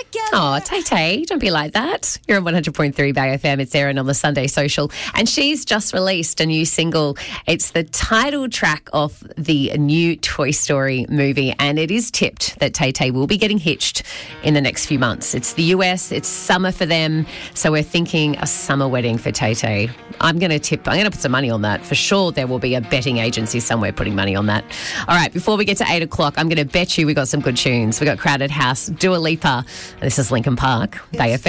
Oh, Tay, don't be like that. You're on 100.3 Bay FM. It's Erin on the Sunday Social. And she's just released a new single. It's the title track of the new Toy Story movie. And it is tipped that Tay will be getting hitched in the next few months. It's the US. It's summer for them. So we're thinking a summer wedding for Tay. I'm going to put some money on that. For sure, there will be a betting agency somewhere putting money on that. All right, before we get to 8 o'clock, I'm going to bet you we got some good tunes. We got Crowded House, Dua Lipa. This is Linkin Park, Bay FM.